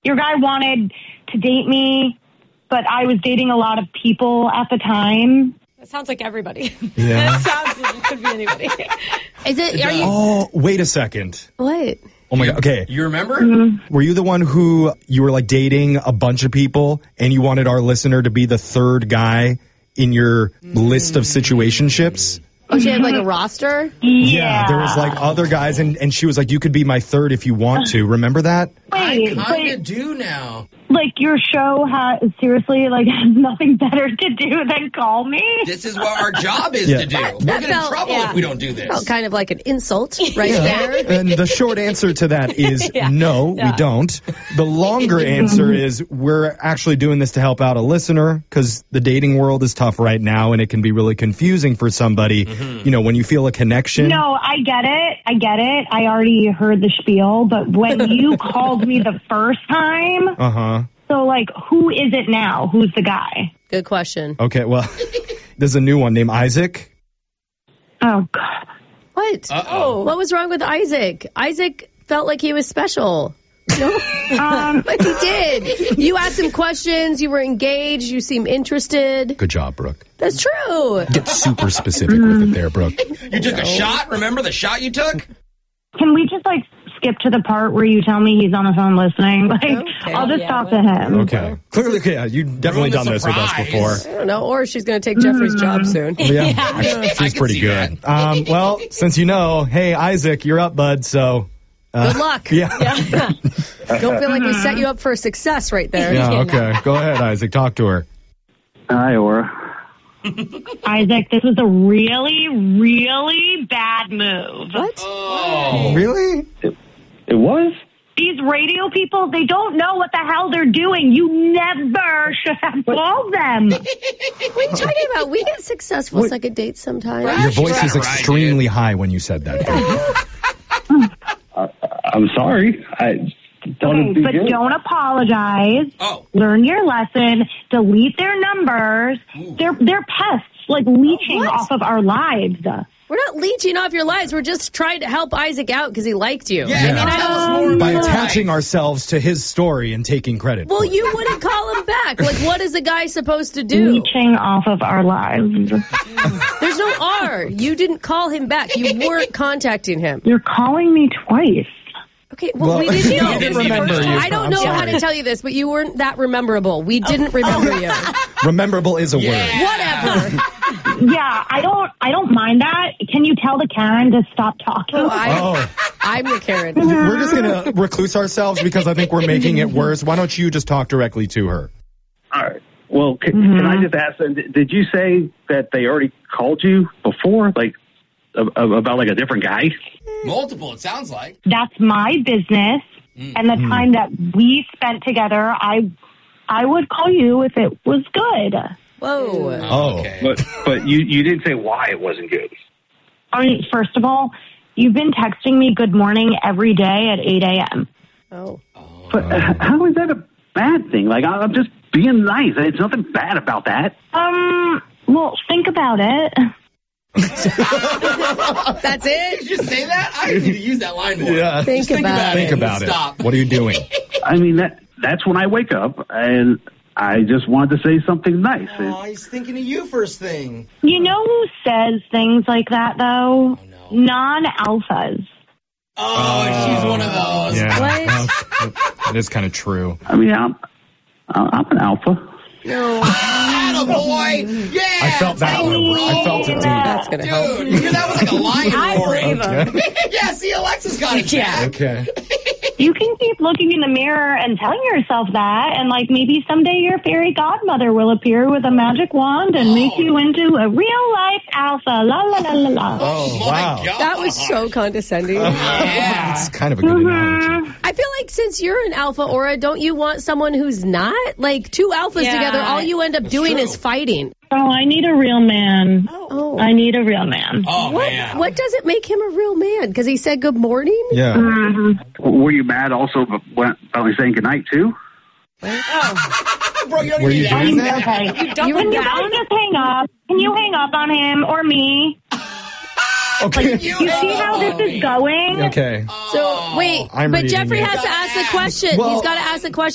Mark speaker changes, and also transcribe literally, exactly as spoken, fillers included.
Speaker 1: your guy wanted to date me, but I was dating a lot of people at the time.
Speaker 2: That sounds like everybody.
Speaker 3: Yeah.
Speaker 2: That sounds like it could be anybody.
Speaker 4: Is it? Are you?
Speaker 3: Oh, wait a second.
Speaker 4: What?
Speaker 3: Oh my God. Okay.
Speaker 5: You remember?
Speaker 1: Mm-hmm.
Speaker 3: Were you the one who you were like dating a bunch of people and you wanted our listener to be the third guy in your mm. list of situationships?
Speaker 4: Oh, she had like a roster?
Speaker 1: Yeah.
Speaker 3: There was like other guys and, and she was like, you could be my third if you want to. Remember that?
Speaker 1: Wait,
Speaker 5: I kind of
Speaker 1: but,
Speaker 5: do now.
Speaker 1: like, your show has, seriously, like, has nothing better to do than call me?
Speaker 5: This is what our job is
Speaker 3: Yeah.
Speaker 5: to do.
Speaker 4: That-
Speaker 5: We're
Speaker 4: that
Speaker 5: getting in
Speaker 4: felt-
Speaker 5: trouble
Speaker 4: yeah.
Speaker 5: if we don't do this.
Speaker 4: Felt kind of like an insult right there.
Speaker 3: And the short answer to that is
Speaker 2: Yeah.
Speaker 3: no,
Speaker 2: Yeah.
Speaker 3: we don't. The longer answer is we're actually doing this to help out a listener because the dating world is tough right now and it can be really confusing for somebody, mm-hmm. you know, when you feel a connection.
Speaker 1: No, I get it. I get it. I already heard the spiel, but when you called me the first time,
Speaker 3: Uh-huh.
Speaker 1: so, like, who is it now? Who's the guy?
Speaker 4: Good question.
Speaker 3: Okay, well, there's a new one named Isaac.
Speaker 1: Oh, God.
Speaker 4: What?
Speaker 5: Uh-oh.
Speaker 4: What was wrong with Isaac? Isaac felt like he was special. No,
Speaker 1: Um,
Speaker 4: but he did. You asked him questions. You were engaged. You seem interested.
Speaker 3: Good job, Brooke.
Speaker 4: That's true.
Speaker 3: Get super specific with it there, Brooke.
Speaker 5: You took a shot? Remember the shot you took?
Speaker 1: can we just, like, skip to the part where you tell me he's on the phone listening? Like,
Speaker 4: Okay.
Speaker 1: I'll just
Speaker 2: Yeah,
Speaker 1: talk
Speaker 2: well-
Speaker 1: to him.
Speaker 3: Okay. Clearly, okay, yeah, you've definitely
Speaker 5: Ruin
Speaker 3: done
Speaker 5: the
Speaker 3: this with us
Speaker 5: surprise.
Speaker 3: before.
Speaker 4: I don't know. Or she's going to take Jeffrey's job soon.
Speaker 3: Well, yeah,
Speaker 5: I
Speaker 3: actually, she's
Speaker 5: can
Speaker 3: pretty
Speaker 5: see
Speaker 3: good. Um, well, since you know, hey, Isaac, you're up, bud, so... Uh,
Speaker 4: Good luck.
Speaker 3: Yeah.
Speaker 4: Yeah. Don't feel like we set you up for success right there.
Speaker 3: Yeah, okay. Go ahead, Isaac. Talk to her.
Speaker 6: Hi, Aura.
Speaker 1: Isaac, this was a really, really bad move.
Speaker 4: What?
Speaker 5: Oh.
Speaker 3: Really?
Speaker 6: It was?
Speaker 1: These radio people, they don't know what the hell they're doing. You never should have called them.
Speaker 4: What are you talking about? We get successful
Speaker 6: What?
Speaker 4: second dates sometimes.
Speaker 5: Right.
Speaker 3: Your voice
Speaker 5: Right,
Speaker 3: is
Speaker 5: right,
Speaker 3: extremely high when you said that.
Speaker 6: Uh, I'm sorry. I thought
Speaker 1: Okay,
Speaker 6: it'd be
Speaker 1: but
Speaker 6: good.
Speaker 1: don't apologize.
Speaker 5: Oh.
Speaker 1: Learn your lesson. Delete their numbers. They're they're pests, like leeching
Speaker 4: What?
Speaker 1: off of our lives.
Speaker 4: We're not leeching off your lives. We're just trying to help Isaac out because he liked you.
Speaker 5: Yeah,
Speaker 4: I mean, I
Speaker 5: tell
Speaker 4: don't-
Speaker 5: us more
Speaker 3: By
Speaker 5: about
Speaker 3: attaching
Speaker 5: life.
Speaker 3: ourselves to his story and taking credit
Speaker 4: Well,
Speaker 3: for it.
Speaker 4: you wouldn't call him back. Like, what is a guy supposed to do?
Speaker 1: Leeching off of our lives.
Speaker 4: There's no R. You didn't call him back. You weren't contacting him.
Speaker 1: You're calling me twice.
Speaker 4: Okay, well,
Speaker 3: Well,
Speaker 4: we didn't
Speaker 3: you
Speaker 4: know.
Speaker 5: didn't
Speaker 3: remember you.
Speaker 4: I don't
Speaker 3: I'm
Speaker 4: know how
Speaker 3: sorry.
Speaker 4: to tell you this, but you weren't that rememberable. We didn't remember you.
Speaker 3: Rememberable is a
Speaker 5: Yeah.
Speaker 3: word.
Speaker 4: Whatever.
Speaker 1: Yeah, I don't I don't mind that. Can you tell the Karen to stop talking?
Speaker 4: I,
Speaker 3: Oh,
Speaker 4: I'm the Karen.
Speaker 3: we're just going to recluse ourselves because I think we're making it worse. Why don't you just talk directly to her?
Speaker 6: All right. Well, can,
Speaker 1: Mm-hmm.
Speaker 6: can I just ask, uh, did did you say that they already called you before, like, a- a- about, like, a different guy?
Speaker 5: Multiple, it sounds like.
Speaker 1: That's my business. And the time that we spent together, I I would call you if it was good.
Speaker 4: Whoa.
Speaker 3: Oh.
Speaker 5: Okay.
Speaker 6: But but you, you didn't say why it wasn't good.
Speaker 1: I mean, first of all, you've been texting me good morning every day at eight a.m.
Speaker 4: Oh.
Speaker 6: But uh, how is that a bad thing? Like, I'm just being nice. It's nothing bad about that.
Speaker 1: Um, well, think about it.
Speaker 4: That's it?
Speaker 5: Did you just say that? I didn't need to use that line more.
Speaker 3: Yeah.
Speaker 4: Think
Speaker 5: Just
Speaker 4: about
Speaker 3: Think
Speaker 5: it.
Speaker 3: about it.
Speaker 5: Stop.
Speaker 3: What are you doing?
Speaker 6: I mean, that that's when I wake up, and I just wanted to say something nice.
Speaker 5: Oh, he's thinking of you first thing.
Speaker 1: You know who says things like that, though?
Speaker 5: Oh, no.
Speaker 1: Non-alphas.
Speaker 5: Oh, she's one of those.
Speaker 3: Yeah.
Speaker 4: What?
Speaker 3: Well, that is kind of true.
Speaker 6: I mean, I'm I'm an alpha.
Speaker 4: No.
Speaker 5: Attaboy! Yeah!
Speaker 3: I felt that
Speaker 5: tell
Speaker 3: one.
Speaker 5: her, bro.
Speaker 3: I felt it deep.
Speaker 4: That's going to help.
Speaker 5: Dude, you hear that was like a lion
Speaker 2: I
Speaker 5: roaring.
Speaker 2: believe him.
Speaker 5: Yeah, see, Alexa's got it, Jack.
Speaker 3: Okay.
Speaker 1: You can keep looking in the mirror and telling yourself that, and like maybe someday your fairy godmother will appear with a magic wand and make you into a real life alpha. La la la la la.
Speaker 3: Oh,
Speaker 5: my
Speaker 3: wow.
Speaker 5: God.
Speaker 4: That was so condescending.
Speaker 5: Yeah.
Speaker 3: It's kind of a good analogy.
Speaker 4: I feel like since you're an alpha, Aura, don't you want someone who's not? Like, two alphas
Speaker 2: Yeah.
Speaker 4: together, all you end up doing
Speaker 5: true.
Speaker 4: is fighting.
Speaker 1: Oh, I need a real man.
Speaker 4: Oh.
Speaker 1: I need a real man.
Speaker 5: Oh,
Speaker 4: What,
Speaker 5: man.
Speaker 4: what does it make him a real man? Because he said good morning?
Speaker 3: Yeah.
Speaker 6: Were you mad also about me saying goodnight too?
Speaker 5: Bro, you don't
Speaker 3: Were
Speaker 5: even
Speaker 3: you
Speaker 5: need to
Speaker 3: doing
Speaker 5: ask
Speaker 3: that?
Speaker 1: Okay.
Speaker 2: You doubled
Speaker 1: Can you
Speaker 2: down?
Speaker 1: both just hang up? Can you hang up on him or me?
Speaker 3: Okay.
Speaker 1: You see how this is going?
Speaker 3: Okay.
Speaker 4: So, wait,
Speaker 3: I'm
Speaker 4: but
Speaker 3: reading
Speaker 4: Jeffrey
Speaker 3: it.
Speaker 4: has to ask the question.
Speaker 3: Well-
Speaker 4: He's got to ask the question.